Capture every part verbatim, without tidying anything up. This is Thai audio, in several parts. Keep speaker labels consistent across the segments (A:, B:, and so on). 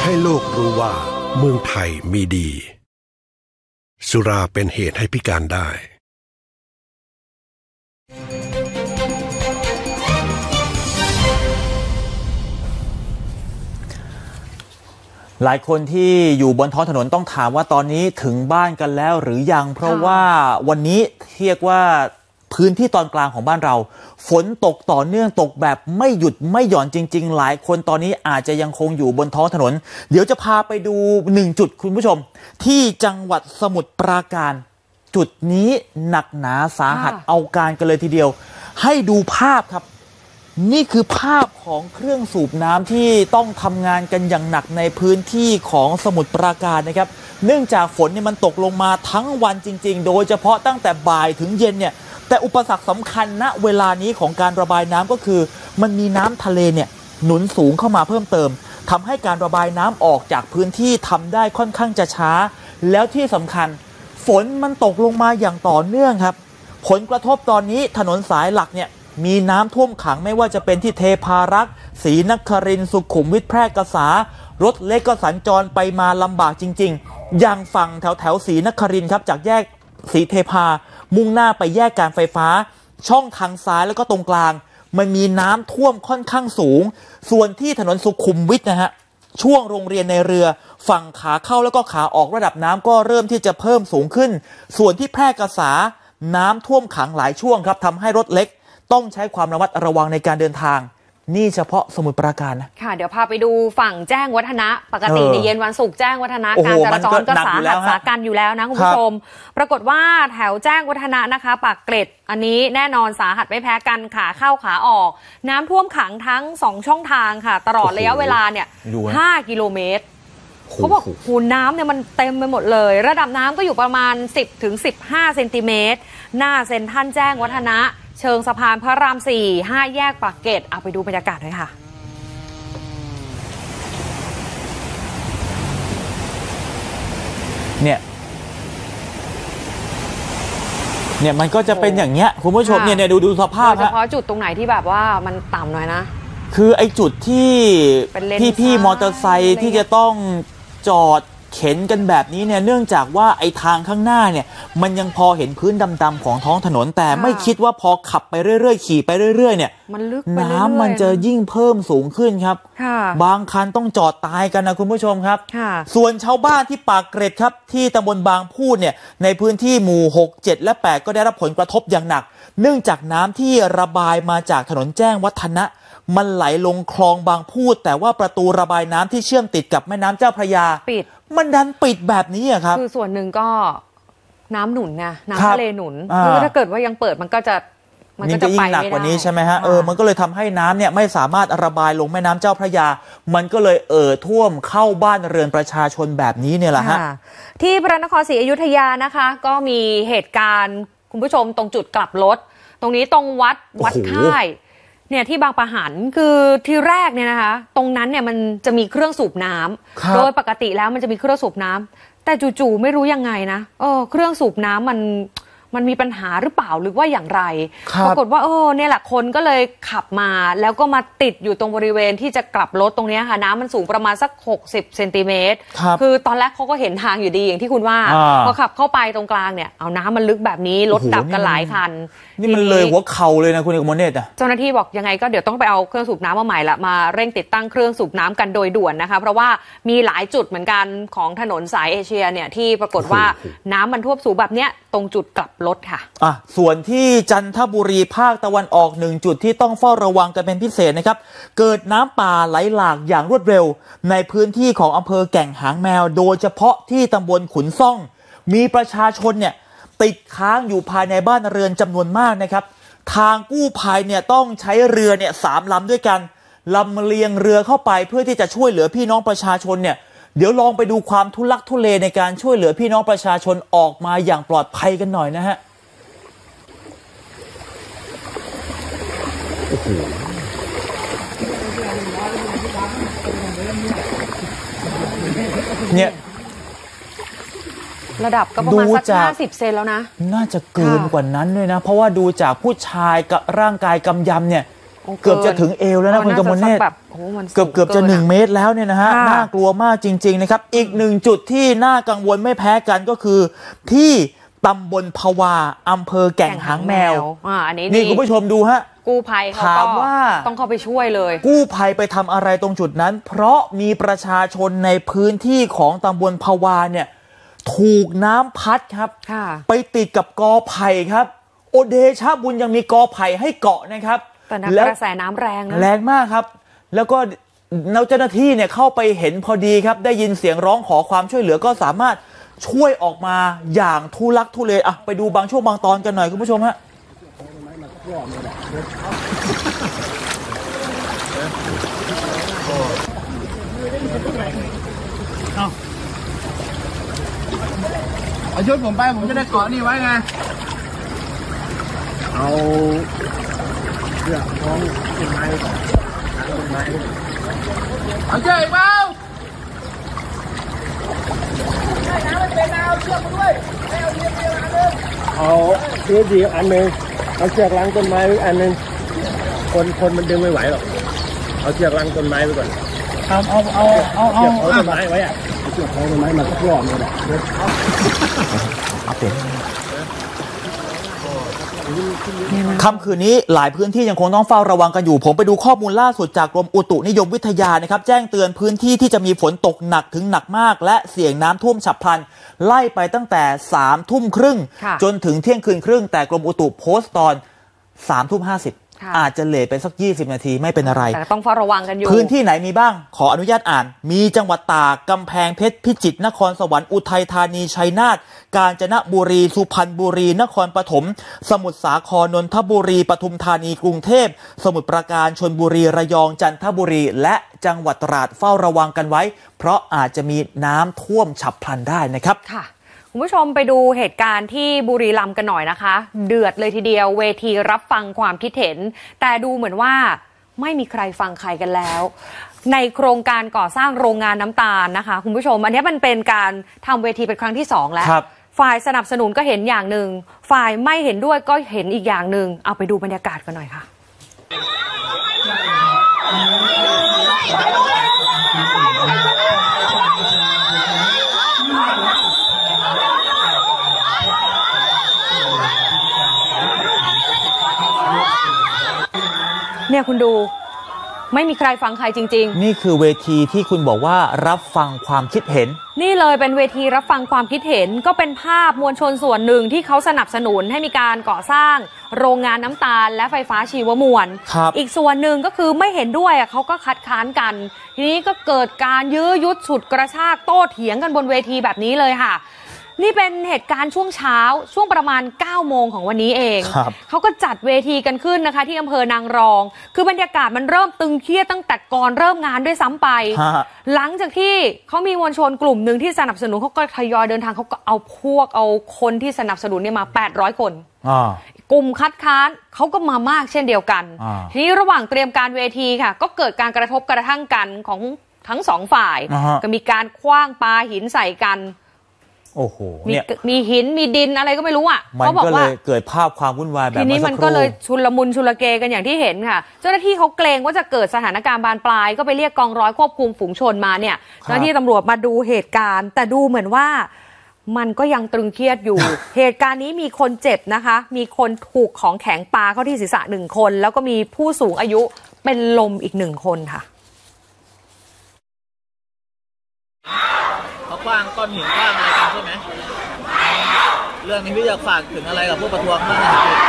A: ให้โลกรู้ว่าเมืองไทยมีดีสุราเป็นเหตุให้พิการได้
B: หลายคนที่อยู่บนท้องถนนต้องถามว่าตอนนี้ถึงบ้านกันแล้วหรือยังเพราะว่าวันนี้เรียกว่าพื้นที่ตอนกลางของบ้านเราฝนตกต่อเนื่องตกแบบไม่หยุดไม่หย่อนจริงๆหลายคนตอนนี้อาจจะยังคงอยู่บนท้องถนนเดี๋ยวจะพาไปดูหนึ่งจุดคุณผู้ชมที่จังหวัดสมุทรปราการจุดนี้หนักหนาสาหัสเอาการกันเลยทีเดียวให้ดูภาพครับนี่คือภาพของเครื่องสูบน้ำที่ต้องทำงานกันอย่างหนักในพื้นที่ของสมุทรปราการนะครับเนื่องจากฝนเนี่ยมันตกลงมาทั้งวันจริงๆโดยเฉพาะตั้งแต่บ่ายถึงเย็นเนี่ยแต่อุปสรรคสำคัญณเวลานี้ของการระบายน้ำก็คือมันมีน้ำทะเลเนี่ยหนุนสูงเข้ามาเพิ่มเติมทำให้การระบายน้ำออกจากพื้นที่ทำได้ค่อนข้างจะช้าแล้วที่สำคัญฝนมันตกลงมาอย่างต่อเนื่องครับผลกระทบตอนนี้ถนนสายหลักเนี่ยมีน้ำท่วมขังไม่ว่าจะเป็นที่เทพารักษ์ศรีนครินทร์สุขุมวิทแพร่กษารถเล็กก็สัญจรไปมาลำบากจริงๆอย่างฝั่งแถวแถวศรีนครินทร์ครับจากแยกศรีเทพามุ่งหน้าไปแยกการไฟฟ้าช่องทางซ้ายแล้วก็ตรงกลางมันมีน้ำท่วมค่อนข้างสูงส่วนที่ถนนสุขุมวิทนะฮะช่วงโรงเรียนในเรือฝั่งขาเข้าแล้วก็ขาออกระดับน้ำก็เริ่มที่จะเพิ่มสูงขึ้นส่วนที่แพร่กษาน้ำท่วมขังหลายช่วงครับทำให้รถเล็กต้องใช้ความระมัดระวังในการเดินทางนี่เฉพาะสมุทรปราการนะ
C: ค่ะเดี๋ยวพาไปดูฝั่งแจ้งวัฒนะปกติในเย็นวันศุกร์แจ้งวัฒนะการจราจรก็สาหัสสากันอยู่แล้วนะคุณผู้ชมปรากฏว่าแถวแจ้งวัฒนะนะคะปากเกร็ดอันนี้แน่นอนสาหัสไม่แพ้กันขาเข้าขาออกน้ำท่วมขังทั้งสองช่องทางค่ะตลอดระยะเวลาเนี่ยห้ากิโลเมตรเขาบอกหูน้ำเนี่ยมันเต็มไปหมดเลยระดับน้ำก็อยู่ประมาณ สิบถึงสิบห้า เซนติเมตรหน้าเซ็นทรัลแจ้งวัฒนะเชิงสะพานพระรามสี่ห้าแยกปากเกร็ดเอาไปดูบรรยากาศด้วยค่ะ
B: เนี่ยเนี่ยมันก็จะเป็นอย่างเงี้ยคุณผู้ชมเนี่ยเนี่ยดูดูสภาพฮะ
C: โดยเฉพาะจุดตรงไหนที่แบบว่ามันต่ำหน่อยนะ
B: คือไอ้จุดที่พี่พี่มอเตอร์ไซค์ที่จะต้องจอดเข็นกันแบบนี้เนี่ยเนื่องจากว่าไอ้ทางข้างหน้าเนี่ยมันยังพอเห็นพื้นดำๆของท้องถนนแต่ไม่คิดว่าพอขับไปเรื่อยๆขี่ไปเรื่อยๆเนี่ย
C: มันลึก
B: น้ำมันจะยิ่งเพิ่มสูงขึ้นครับบางคันต้องจอดตายกันนะคุณผู้ชมครับส่วนชาวบ้านที่ปากเกร็ดครับที่ตำบลบางพูดเนี่ยในพื้นที่หมู่หก เจ็ดและแปดก็ได้รับผลกระทบอย่างหนักเนื่องจากน้ำที่ระบายมาจากถนนแจ้งวัฒนะมันไหลลงคลองบางพูดแต่ว่าประตูระบายน้ำที่เชื่อมติดกับแม่น้ำเจ้าพระยา
C: ปิด
B: มันดันปิดแบบนี้อะครับ
C: คือส่วนหนึ่งก็น้ำหนุนไงน้ำทะเลหนุนคือถ้าเกิดว่ายังเปิดมันก็จะ
B: มันก็จะยิ่งหนักกว่านี้ใช่ไหมฮะเออมันก็เลยทำให้น้ำเนี่ยไม่สามารถระบายลงแม่น้ำเจ้าพระยามันก็เลยเอ่อท่วมเข้าบ้านเรือนประชาชนแบบนี้เนี่ยแหละฮะ
C: ที่พระนครศรีอยุธยานะคะก็มีเหตุการณ์คุณผู้ชมตรงจุดกลับรถตรงนี้ตรงวัดวัดค่ายเนี่ยที่บางปะหันคือที่แรกเนี่ยนะคะตรงนั้นเนี่ยมันจะมีเครื่องสูบน้ำโดยปกติแล้วมันจะมีเครื่องสูบน้ำแต่จู่ๆไม่รู้ยังไงนะเออเครื่องสูบน้ำมันมันมีปัญหาหรือเปล่าหรือว่าอย่างไรปรากฏว่าเออเนี่ยแหละคนก็เลยขับมาแล้วก็มาติดอยู่ตรงบริเวณที่จะกลับรถตรงนี้ค่ะน้ำมันสูงประมาณสักหกสิบเซนติเมตรคือตอนแรกเขาก็เห็นทางอยู่ดีอย่างที่คุณว่าพอขับเข้าไปตรงกลางเนี่ยเอาน้ำมันลึกแบบนี้รถดับกันหลายคัน
B: นี่มันเลยหัวเข่าเลยนะคุณเอกมลเนตรอ่ะ
C: เจ้าหน้าที่บอกยังไงก็เดี๋ยวต้องไปเอาเครื่องสูบน้ำมาใหม่ละมาเร่งติดตั้งเครื่องสูบน้ำกันโดยด่วนนะคะเพราะว่ามีหลายจุดเหมือนกันของถนนสายเอเชียเนี่ยที่ปรากฏว่าน้ำมันท่วมสูงแบบเนี้ยตรงจุดกลับรถค่ะ
B: อ่ะส่วนที่จันทบุรีภาคตะวันออกหนึ่งจุดที่ต้องเฝ้าระวังกันเป็นพิเศษนะครับเกิดน้ำป่าไหลหลากอย่างรวดเร็วในพื้นที่ของอำเภอแก่งหางแมวโดยเฉพาะที่ตำบลขุนซ่องมีประชาชนเนี่ยติดค้างอยู่ภายในบ้านเรือนจำนวนมากนะครับทางกู้ภัยเนี่ยต้องใช้เรือเนี่ยสามลำด้วยกันลำเลียงเรือเข้าไปเพื่อที่จะช่วยเหลือพี่น้องประชาชนเนี่ยเดี๋ยวลองไปดูความทุลักทุเลในการช่วยเหลือพี่น้องประชาชนออกมาอย่างปลอดภัยกันหน่อยนะฮะโอ้โหเนี่ย
C: ระดับก็ประมาณสักห้าสิบเซนแล้วนะ
B: น่าจะเกินกว่านั้นด้วยนะเพราะว่าดูจากผู้ชายกับร่างกายกำยำเนี่ยโเกือบจะถึงเอวแล้วนะคุณกมลเนตรเกือบเกือบจะหนึ่งเมตรแล้วเนี่ยนะฮะน่ากลัวมากจริงๆนะครับอีกหนึ่งจุดที่น่ากังวลไม่แพ้กันก็คือที่ตำบลภาวาอำเภอแก่งหางแมว
C: อ่าอันนี้
B: นี่คุณผู้ชมดูฮะ
C: กู้ภัยเขาก็ต้องเข้าไปช่วยเลย
B: กู้ภัยไปทำอะไรตรงจุดนั้นเพราะมีประชาชนในพื้นที่ของตำบลภาวาเนี่ยถูกน้ำพัดครับไปติดกับกอไผ่ครับโอเดชะบุญยังมีกอไผ่ให้เกาะนะครับ
C: แต่กระแสน้ำแรงนะ
B: แรงมากครับแล้วก็เจ้าหน้าที่เนี่ยเข้าไปเห็นพอดีครับได้ยินเสียงร้องขอความช่วยเหลือก็สามารถช่วยออกมาอย่างทุลักทุเลอ่ะไปดูบางช่วงบางตอนกันหน่อยคุณผู้ชมฮะ
D: เอาชุดผมไปผมจะได้เกาะนี่ไว้ไงเอาเชือกคล้องต้นไม้ต้นไม้เอาเชือกเปล่าน้ำมันเป็นเอาเชือกมาด้วยไม่เอาเชือกเดียวอันนึงเอาเชือกเดียวอันนึงเอาเชือกล้างต้นไม้อันนึงคนคนมันดึงไม่ไหวหรอกเอาเชือกล้างต้นไม้ไปก่อนเอาเอาเอาเอาเอาเอาต้นไม้ไว้อะเชือกเอาต้นไม้มาสักรอบเลยแหละ
B: ค่ำคืนนี้หลายพื้นที่ยังคงต้องเฝ้าระวังกันอยู่ผมไปดูข้อมูลล่าสุดจากกรมอุตุนิยมวิทยานะครับแจ้งเตือนพื้นที่ที่จะมีฝนตกหนักถึงหนักมากและเสี่ยงน้ำท่วมฉับพลันไล่ไปตั้งแต่สามทุ่มครึ่งจนถึงเที่ยงคืนครึ่งแต่กรมอุตุโพสต์ตอนสามทุ่มห้าสิบอาจจะเลทไปสักยี่สิบนาทีไม่เป็นอะไร
C: แต่ต้องเฝ้าระวังกันอยู่
B: พื้นที่ไหนมีบ้างขออนุญาตอ่านมีจังหวัดตากกำแพงเพชรพิจิตรนครสวรรค์อุทัยธานีชัยนาทกาญจนบุรีสุพรรณบุรีนครปฐมสมุทรสาครนนทบุรีปทุมธานีกรุงเทพสมุทรปราการชลบุรีระยองจันทบุรีและจังหวัดตราดเฝ้าระวังกันไว้เพราะอาจจะมีน้ำท่วมฉับพลันได้นะครับ
C: ค่ะคุณผู้ชมไปดูเหตุการณ์ที่บุรีรัมย์กันหน่อยนะคะเดือดเลยทีเดียวเวทีรับฟังความคิดเห็นแต่ดูเหมือนว่าไม่มีใครฟังใครกันแล้วในโครงการก่อสร้างโรงงานน้ำตาลนะคะคุณผู้ชมอันนี้มันเป็นการทำเวทีเป็นครั้งที่สองแล้วฝ่ายสนับสนุนก็เห็นอย่างหนึ่งฝ่ายไม่เห็นด้วยก็เห็นอีกอย่างหนึ่งเอาไปดูบรรยากาศกันหน่อยค่ะเนี่ยคุณดูไม่มีใครฟังใครจริง
B: ๆนี่คือเวทีที่คุณบอกว่ารับฟังความคิดเห็น
C: นี่เลยเป็นเวทีรับฟังความคิดเห็นก็เป็นภาพมวลชนส่วนหนึ่งที่เขาสนับสนุนให้มีการก่อสร้างโรงงานน้ำตาลและไฟฟ้าชีวมวลอีกส่วนหนึ่งก็คือไม่เห็นด้วยเขาก็คัดค้านกันทีนี้ก็เกิดการยื้อยุดฉุดกระชากโต้เถียงกันบนเวทีแบบนี้เลยค่ะนี่เป็นเหตุการณ์ช่วงเช้าช่วงประมาณเก้าโมงของวันนี้เองเขาก็จัดเวทีกันขึ้นนะคะที่อำเภอนางรองคือบรรยากาศมันเริ่มตึงเครียดตั้งแต่ก่อนเริ่มงานด้วยซ้ำไปหลังจากที่เขามีมวลชนกลุ่มหนึ่งที่สนับสนุนเขาก็ทยอยเดินทางเขาก็เอาพวกเอาคนที่สนับสนุนเนี่ยมาแปดร้อยคนกลุ่มคัดค้านเขาก็มามากเช่นเดียวกันทีนี้ระหว่างเตรียมการเวทีค่ะก็เกิดการกระทบกระทั่งกันของทั้งสองฝ่ายก็มีการคว้างปาหินใส่กัน
B: โอ้โห
C: เนี่ยมีหินมีดินอะไรก็ไม่รู้อ่ะ
B: เขาบอกว่าเกิดภาพความวุ่นวายแบบ
C: ทีนี้มันก็เลยชุลมุนชุลเกกันอย่างที่เห็นค่ะเจ้าหน้าที่เขาเกรงว่าจะเกิดสถานการณ์บานปลายก็ไปเรียกกองร้อยควบคุมฝูงชนมาเนี่ยเจ้าหน้าที่ตำรวจมาดูเหตุการณ์แต่ดูเหมือนว่ามันก็ยังตรึงเครียดอยู่ เหตุการณ์นี้มีคนเจ็บนะคะมีคนถูกของแข็งปาเข้าที่ศีรษะหนึ่งคนแล้วก็มีผู้สูงอายุเป็นลมอีกหนึ่งคนค่ะ
E: เขาคว้างก้อนหินคว้างอะไรกันใช่ไหมเรื่องนี้พี่อยากฝากถึงอะไรกับผู้ประท้วงบ้าง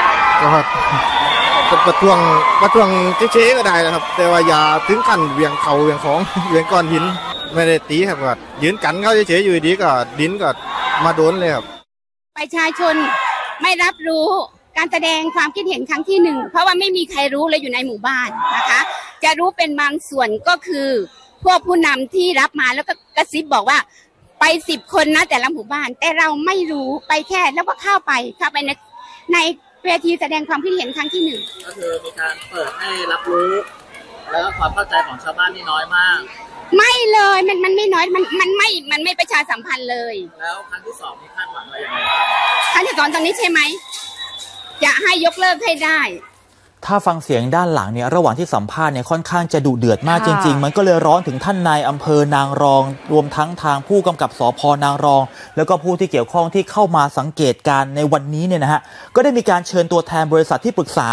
D: ก็ประท้วงประท้วงเฉยๆก็ได้นะครับแต่ว่าอย่าถึงขั้นเวียงเขาเวียงของเวียงก้อนหินไม่ได้ตีครับก็ยืนกันเขาเฉยๆอยู่ดีก็ดินก็มาโดนเลยครับ
F: ประชาชนไม่รับรู้การแสดงความคิดเห็นครั้งที่หนึ่งเพราะว่าไม่มีใครรู้เลยอยู่ในหมู่บ้านนะคะจะรู้เป็นบางส่วนก็คือพวกผู้นำที่รับมาแล้วก็กระซิบบอกว่าไปสิบคนนะแต่ละหมู่บ้านแต่เราไม่รู้ไปแค่แล้วก็เข้าไปเข้าไปในในเวทีแสดงความคิดเห็นครั้งที่หนึ่ง
E: ก็คือมีการเปิดให้รับรู้แล้วก็ความเข้าใจของชาวบ้านนี่น้อยมาก
F: ไม่เลยมันมันไม่น้อยมันมันไม่มันไม่ประชาสัมพันธ์เลย
E: แล้วครั้งที่สองมีคาดหวังอะไรอย่างไร
F: ครั้งที่สองตรงนี้ใช่ไหมจะให้ยกเลิกให้ได้
B: ถ้าฟังเสียงด้านหลังเนี่ยระหว่างที่สัมภาษณ์เนี่ยค่อนข้างจะดุเดือดมากจริงๆมันก็เลยร้อนถึงท่านนายอำเภอนางรองรวมทั้งทางผู้กำกับสภ.นางรองแล้วก็ผู้ที่เกี่ยวข้องที่เข้ามาสังเกตการในวันนี้เนี่ยนะฮะก็ได้มีการเชิญตัวแทนบริษัทที่ปรึกษา